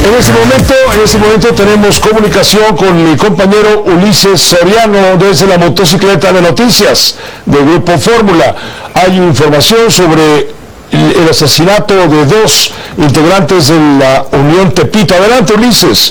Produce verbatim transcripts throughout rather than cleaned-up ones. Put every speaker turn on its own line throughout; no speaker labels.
En este momento, en este momento tenemos comunicación con mi compañero Ulises Soriano desde la motocicleta de noticias del Grupo Fórmula. Hay información sobre el asesinato de dos integrantes de la Unión Tepito. Adelante, Ulises.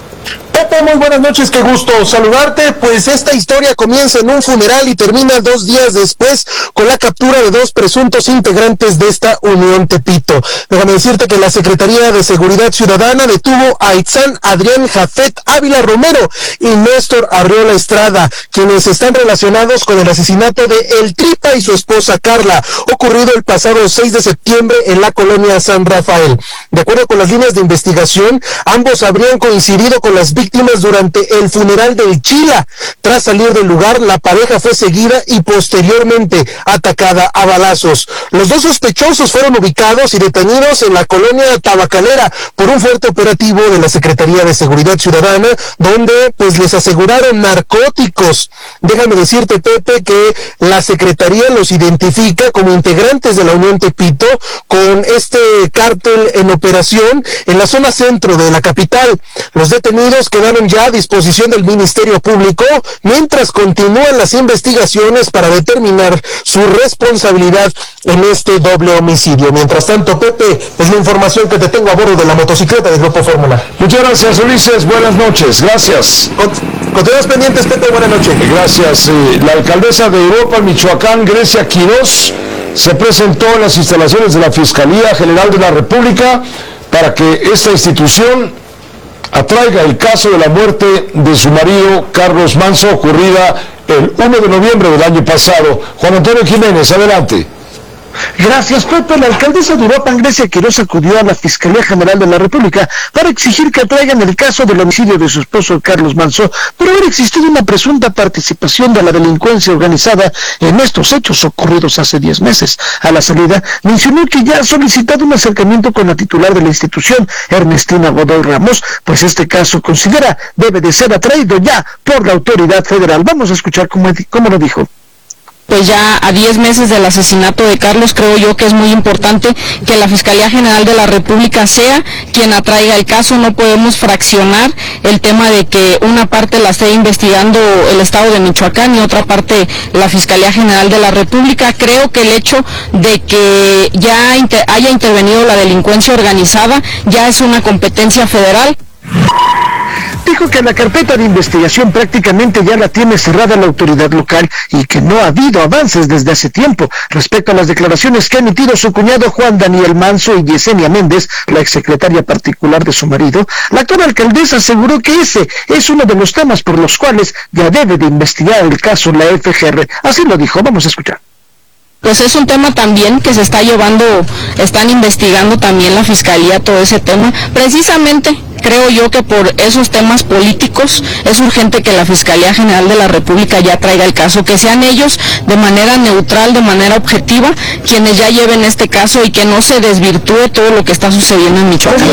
Pepe, muy buenas noches, qué gusto saludarte. Pues esta historia comienza en un funeral y termina dos días después con la captura de dos presuntos integrantes de esta Unión Tepito. Déjame decirte que la Secretaría de Seguridad Ciudadana detuvo a Itzán Adrián Jafet Ávila Romero y Néstor Arriola Estrada, quienes están relacionados con el asesinato de El Tripa y su esposa Carla, ocurrido el pasado seis de septiembre en la colonia San Rafael. De acuerdo con las líneas de investigación, ambos habrían coincidido con las víctimas durante el funeral del Chila. Tras salir del lugar, la pareja fue seguida y posteriormente atacada a balazos. Los dos sospechosos fueron ubicados y detenidos en la colonia Tabacalera por un fuerte operativo de la Secretaría de Seguridad Ciudadana, donde pues les aseguraron narcóticos. Déjame decirte, Pepe, que la Secretaría los identifica como integrantes de la Unión Tepito con este cártel en operación en la zona centro de la capital. Los detenidos quedaron ya a disposición del Ministerio Público mientras continúan las investigaciones para determinar su responsabilidad en este doble homicidio. Mientras tanto, Pepe, es la información que te tengo a bordo de la motocicleta del Grupo Fórmula.
Muchas gracias, Ulises. Buenas noches. Gracias.
Continuamos pendientes, Pepe. Buenas noches.
Gracias. La alcaldesa de Europa, Michoacán, Grecia Quiroz, se presentó en las instalaciones de la Fiscalía General de la República para que esta institución atraiga el caso de la muerte de su marido Carlos Manso, ocurrida el uno de noviembre del año pasado. Juan Antonio Jiménez, adelante.
Gracias, Pepe. La alcaldesa de Uruapan, Grecia Quiroz, acudió a la Fiscalía General de la República para exigir que atraigan el caso del homicidio de su esposo Carlos Manso por haber existido una presunta participación de la delincuencia organizada en estos hechos ocurridos hace diez meses. A la salida, mencionó que ya ha solicitado un acercamiento con la titular de la institución, Ernestina Godoy Ramos, pues este caso considera debe de ser atraído ya por la autoridad federal. Vamos a escuchar cómo, cómo lo dijo.
Pues ya a diez meses del asesinato de Carlos, creo yo que es muy importante que la Fiscalía General de la República sea quien atraiga el caso. No podemos fraccionar el tema de que una parte la esté investigando el Estado de Michoacán y otra parte la Fiscalía General de la República. Creo que el hecho de que ya inter- haya intervenido la delincuencia organizada ya es una competencia federal.
Dijo que la carpeta de investigación prácticamente ya la tiene cerrada la autoridad local y que no ha habido avances desde hace tiempo. Respecto a las declaraciones que ha emitido su cuñado Juan Daniel Manso y Yesenia Méndez, la exsecretaria particular de su marido, la actual alcaldesa aseguró que ese es uno de los temas por los cuales ya debe de investigar el caso la F G R. Así lo dijo, vamos a escuchar.
Pues es un tema también que se está llevando, están investigando también la Fiscalía todo ese tema. Precisamente creo yo que por esos temas políticos es urgente que la Fiscalía General de la República ya traiga el caso, que sean ellos de manera neutral, de manera objetiva, quienes ya lleven este caso y que no se desvirtúe todo lo que está sucediendo en Michoacán.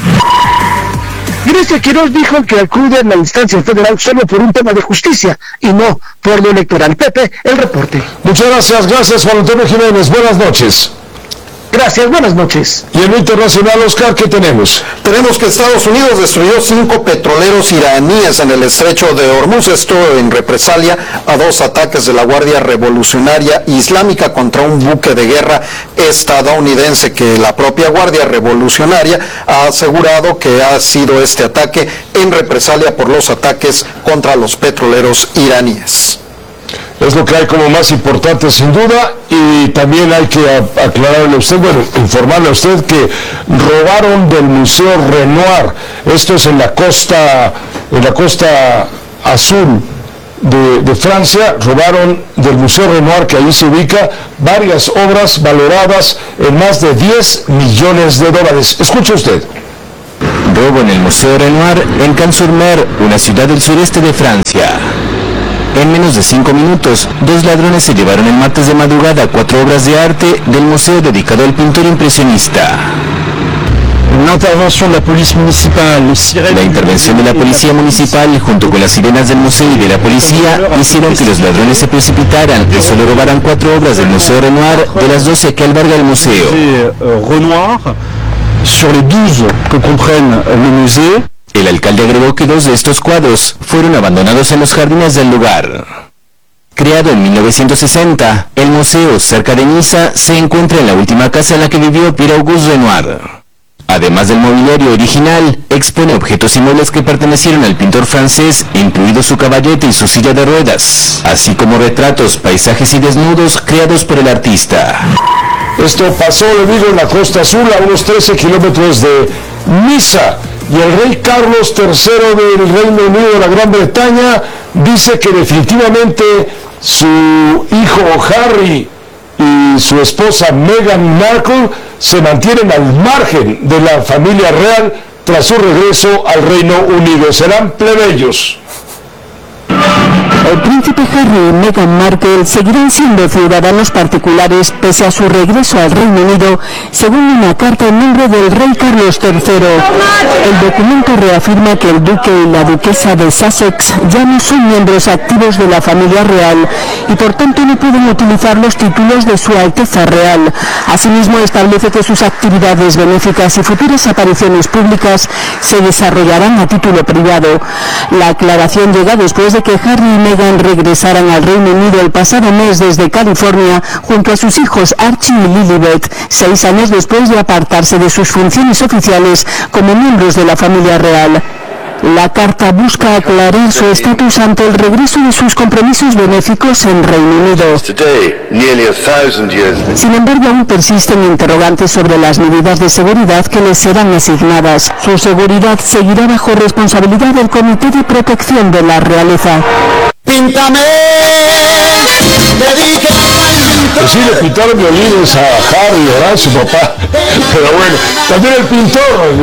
Grecia Quiroz dijo que acude a la instancia federal solo por un tema de justicia y no por lo electoral. Pepe, el reporte.
Muchas gracias, gracias Juan Antonio Jiménez. Buenas noches.
Gracias, buenas noches.
Y en lo internacional, Oscar, ¿qué tenemos?
Tenemos que Estados Unidos destruyó cinco petroleros iraníes en el estrecho de Hormuz, esto en represalia a dos ataques de la Guardia Revolucionaria Islámica contra un buque de guerra estadounidense, que la propia Guardia Revolucionaria ha asegurado que ha sido este ataque en represalia por los ataques contra los petroleros iraníes.
Es lo que hay como más importante, sin duda, y también hay que aclararle a usted, bueno, informarle a usted que robaron del Museo Renoir, esto es en la costa, en la costa azul de, de Francia, robaron del Museo Renoir, que ahí se ubica, varias obras valoradas en más de diez millones de dólares. Escuche usted.
Robo en el Museo Renoir en Cannes-sur-Mer, una ciudad del sureste de Francia. En menos de cinco minutos, dos ladrones se llevaron el martes de madrugada cuatro obras de arte del museo dedicado al pintor impresionista. La intervención de la policía municipal junto con las sirenas del museo y de la policía hicieron que los ladrones se precipitaran y solo robaran cuatro obras del Museo Renoir de las doce que alberga el museo.
sur les douze que comprenne le musée.
El alcalde agregó que dos de estos cuadros fueron abandonados en los jardines del lugar. Creado en mil novecientos sesenta, el museo cerca de Niza se encuentra en la última casa en la que vivió Pierre-Auguste Renoir. Además del mobiliario original, expone objetos y muebles que pertenecieron al pintor francés, incluido su caballete y su silla de ruedas, así como retratos, paisajes y desnudos creados por el artista.
Esto pasó, le digo, en la Costa Azul, a unos trece kilómetros de Niza. Y el rey Carlos tercero del Reino Unido de la Gran Bretaña dice que definitivamente su hijo Harry y su esposa Meghan Markle se mantienen al margen de la familia real tras su regreso al Reino Unido. Serán plebeyos.
El príncipe Harry y Meghan Markle seguirán siendo ciudadanos particulares pese a su regreso al Reino Unido, según una carta en nombre del rey Carlos tercero. El documento reafirma que el duque y la duquesa de Sussex ya no son miembros activos de la familia real y por tanto no pueden utilizar los títulos de su Alteza Real. Asimismo, establece que sus actividades benéficas y futuras apariciones públicas se desarrollarán a título privado. La aclaración llega después de que Harry y Meghan regresaran al Reino Unido el pasado mes desde California junto a sus hijos Archie y Lilibet, seis años después de apartarse de sus funciones oficiales como miembros de la familia real. La carta busca aclarar su estatus ante el regreso de sus compromisos benéficos en Reino Unido. Sin embargo, aún persisten interrogantes sobre las medidas de seguridad que les serán asignadas. Su seguridad seguirá bajo responsabilidad del Comité de Protección de la Realeza.
¡Píntame!
Pues sí, le pintaron violines a Harry, ¿verdad? Su papá. Pero bueno, también el pintor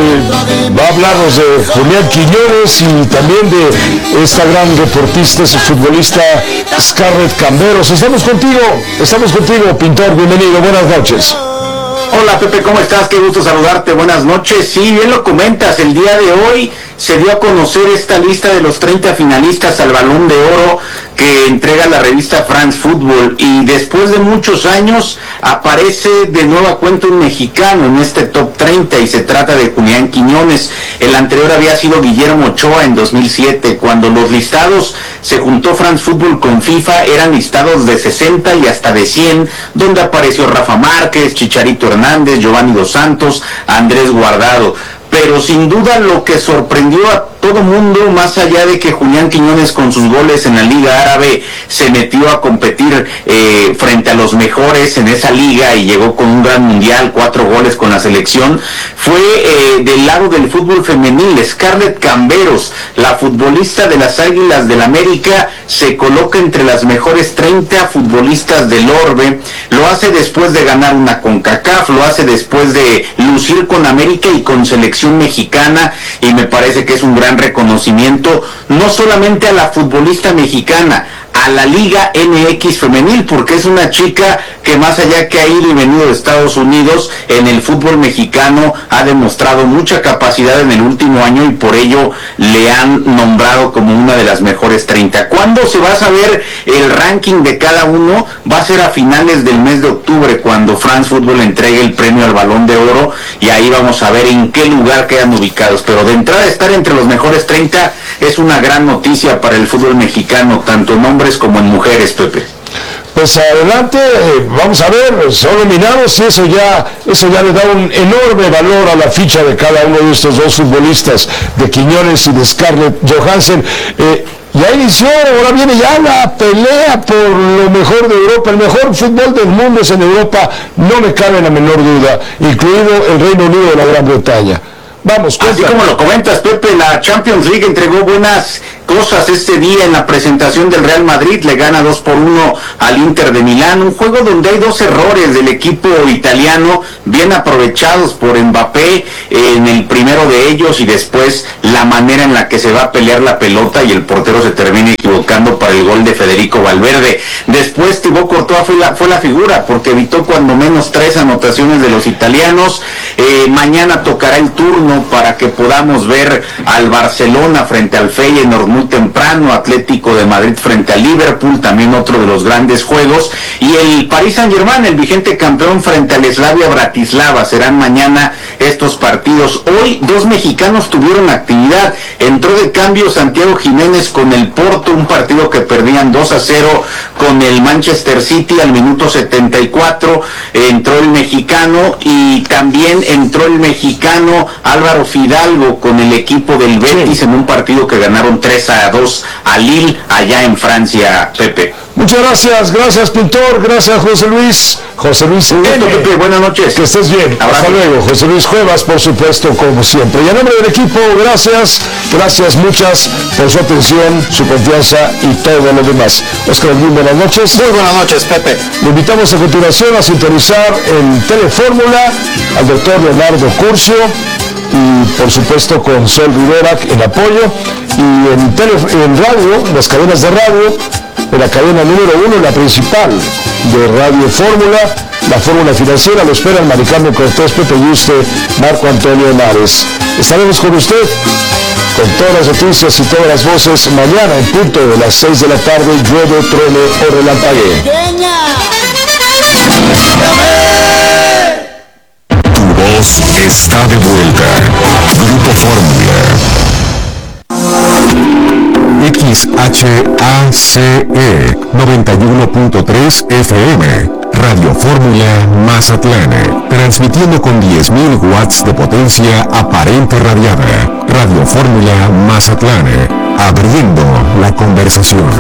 eh, va a hablarnos de Julián Quiñones y también de esta gran deportista, su futbolista Scarlett Camberos. Estamos contigo, estamos contigo, pintor, bienvenido, buenas noches.
Hola Pepe, ¿cómo estás? Qué gusto saludarte, buenas noches. Sí, bien lo comentas, el día de hoy se dio a conocer esta lista de los treinta finalistas al Balón de Oro que entrega la revista France Football, y después de muchos años aparece de nueva cuenta un mexicano en este top treinta y se trata de Julián Quiñones. El anterior había sido Guillermo Ochoa en dos mil siete. Cuando los listados se juntó France Football con FIFA, eran listados de sesenta y hasta de cien, donde apareció Rafa Márquez, Chicharito Hernández, Giovanni Dos Santos, Andrés Guardado. Pero sin duda lo que sorprendió a todo mundo, más allá de que Julián Quiñones con sus goles en la Liga Árabe se metió a competir eh, frente a los mejores en esa liga y llegó con un gran mundial, cuatro goles con la selección, fue eh, del lado del fútbol femenil. Scarlett Camberos, la futbolista de las Águilas del América, se coloca entre las mejores treinta futbolistas del orbe. Lo hace después de ganar una CONCACAF, lo hace después de lucir con América y con selección mexicana, y me parece que es un gran reconocimiento no solamente a la futbolista mexicana, a la Liga M X femenil, porque es una chica que más allá que ha ido y venido de Estados Unidos, en el fútbol mexicano ha demostrado mucha capacidad en el último año y por ello le han nombrado como una de las mejores treinta. ¿Cuándo se va a saber el ranking de cada uno? Va a ser a finales del mes de octubre, cuando France Football entregue el premio al Balón de Oro, y ahí vamos a ver en qué lugar quedan ubicados. Pero de entrada, estar entre los mejores treinta es una gran noticia para el fútbol mexicano, tanto en hombres como en mujeres, Pepe.
Pues adelante, eh, vamos a ver, son nominados y eso ya, eso ya le da un enorme valor a la ficha de cada uno de estos dos futbolistas, de Quiñones y de Scarlett Johansson. Eh, ya inició, ahora viene ya la pelea por lo mejor de Europa. El mejor fútbol del mundo es en Europa, no me cabe la menor duda, incluido el Reino Unido de la Gran Bretaña. Vamos,
así como lo comentas, Pepe, la Champions League entregó buenas cosas este día en la presentación del Real Madrid. Le gana dos por uno al Inter de Milán, un juego donde hay dos errores del equipo italiano bien aprovechados por Mbappé, en el primero de ellos, y después la manera en la que se va a pelear la pelota y el portero se termina equivocando para el gol de Federico Valverde. Después Thibaut Courtois fue la, fue la figura, porque evitó cuando menos tres anotaciones de los italianos. Eh, mañana tocará el turno para que podamos ver al Barcelona frente al Feyenoord, muy temprano, Atlético de Madrid frente a Liverpool, también otro de los grandes juegos, y el Paris Saint-Germain, el vigente campeón frente al Slavia Bratislava. Serán mañana estos partidos. Hoy dos mexicanos tuvieron actividad. Entró de cambio Santiago Jiménez con el Porto, un partido que perdían dos a cero con el Manchester City al minuto setenta y cuatro. Entró el mexicano, y también entró el mexicano Álvaro Fidalgo con el equipo del Betis en un partido que ganaron tres a dos a Lille allá en Francia, Pepe.
Muchas gracias, gracias pintor, gracias José Luis. José Luis,
un gusto, Pepe, buenas noches.
Que estés bien.
Abrazo.
Hasta luego, José Luis Cuevas, por supuesto, como siempre. Y a nombre del equipo, gracias, gracias muchas por su atención, su confianza y todo lo demás. Oscar Olguín, buenas noches.
Muy buenas noches, Pepe.
Le invitamos a continuación a sintonizar en Telefórmula al doctor Leonardo Curcio, y por supuesto con Sol Rivera en apoyo, y en, tele, en radio, las cadenas de radio, en la cadena número uno, la principal de Radio Fórmula, la Fórmula Financiera. Lo esperan Maricano Cortés, Pepe Yuste, Marco Antonio Henares. Estaremos con usted con todas las noticias y todas las voces mañana en punto de las seis de la tarde, llueve, truene o relampaguee.
Tu voz está de vuelta. Grupo Fórmula. X H A C E noventa y uno punto tres F M, Radio Fórmula Mazatlán, transmitiendo con diez mil watts de potencia aparente radiada. Radio Fórmula Mazatlán, abriendo la conversación.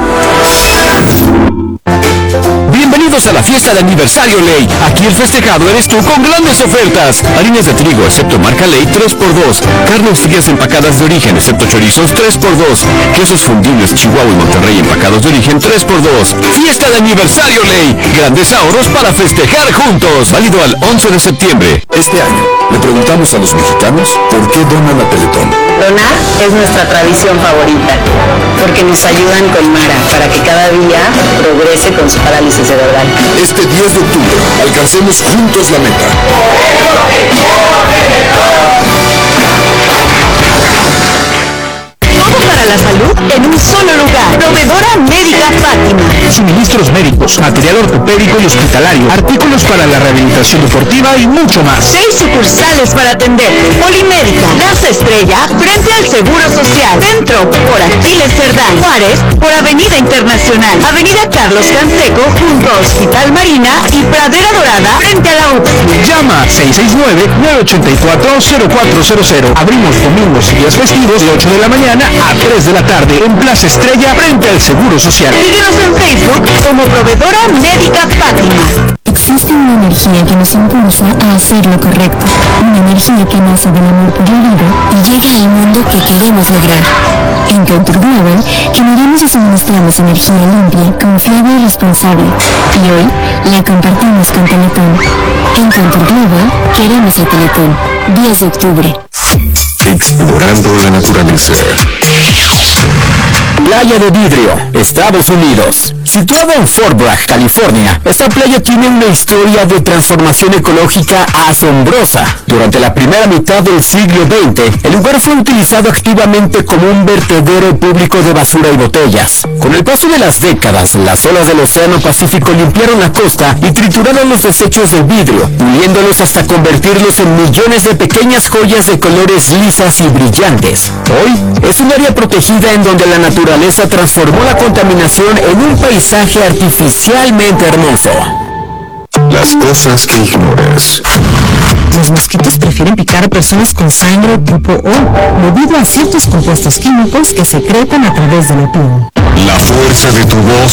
Bienvenidos a la fiesta de aniversario Ley. Aquí el festejado eres tú con grandes ofertas. Harinas de trigo, excepto marca Ley, tres por dos. Carnes frías empacadas de origen, excepto chorizos, tres por dos. Quesos fundibles Chihuahua y Monterrey empacados de origen, tres por dos. Fiesta de aniversario Ley. Grandes ahorros para festejar juntos. Válido al once de septiembre.
Este año le preguntamos a los mexicanos por qué donan a Teletón.
Donar es nuestra tradición favorita, porque nos ayudan con Mara para que cada día progrese con su parálisis cerebral.
Este diez de octubre, alcancemos juntos la meta.
Para la salud en un solo lugar. Proveedora Médica Fátima.
Suministros médicos, material ortopédico y hospitalario, artículos para la rehabilitación deportiva y mucho más.
Seis sucursales para atenderte. Polimédica, Plaza Estrella, frente al Seguro Social. Centro, por Aquiles Cerdán. Juárez, por Avenida Internacional. Avenida Carlos Canseco, junto a Hospital Marina y Pradera Dorada, frente a la U P S.
Llama seis seis nueve, nueve ocho cuatro, cero cuatro cero cero. Abrimos domingos y días festivos de ocho de la mañana a tres de la tarde en Plaza Estrella, frente al Seguro Social.
Síguenos en Facebook como Proveedora Médica Fátima.
Existe una energía que nos impulsa a hacer lo correcto, una energía que nace del amor por la vida y llega al mundo que queremos lograr. En Contour Global generamos y suministramos energía limpia, confiable y responsable, y hoy la compartimos con Teletón. En Contour Global queremos a Teletón. diez de octubre.
Explorando la naturaleza.
Playa de Vidrio, Estados Unidos. Situada en Fort Bragg, California, esta playa tiene una historia de transformación ecológica asombrosa. Durante la primera mitad del siglo veinte, el lugar fue utilizado activamente como un vertedero público de basura y botellas. Con el paso de las décadas, las olas del Océano Pacífico limpiaron la costa y trituraron los desechos de vidrio, puliéndolos hasta convertirlos en millones de pequeñas joyas de colores lisas y brillantes. Hoy es un área protegida en donde la naturaleza transformó la contaminación en un paisaje artificialmente hermoso.
Las cosas que ignoras.
Los mosquitos prefieren picar a personas con sangre tipo O, debido a ciertos compuestos químicos que secretan a través de la piel.
La fuerza de tu voz